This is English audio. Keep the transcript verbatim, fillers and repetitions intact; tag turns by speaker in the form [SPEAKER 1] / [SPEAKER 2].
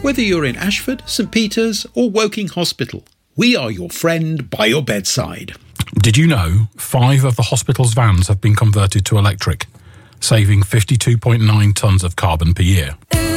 [SPEAKER 1] Whether you're in Ashford, St Peter's or Woking Hospital, we are your friend by your bedside.
[SPEAKER 2] Did you know five of the hospital's vans have been converted to electric, saving fifty-two point nine tonnes of carbon per year?